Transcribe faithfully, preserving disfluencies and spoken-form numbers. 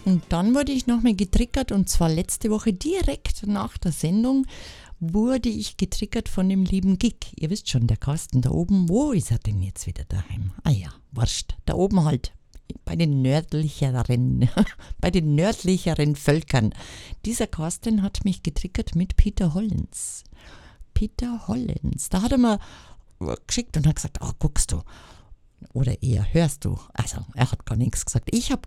Und dann wurde ich nochmal getriggert und zwar letzte Woche direkt nach der Sendung wurde ich getriggert von dem lieben Gig. Ihr wisst schon, der Carsten da oben, wo ist er denn jetzt wieder daheim? Ah ja, wurscht, da oben halt, bei den nördlicheren, bei den nördlicheren Völkern. Dieser Carsten hat mich getriggert mit Peter Hollens. Peter Hollens, da hat er mir geschickt und hat gesagt, oh, guckst du, oder eher hörst du. Also er hat gar nichts gesagt. Ich habe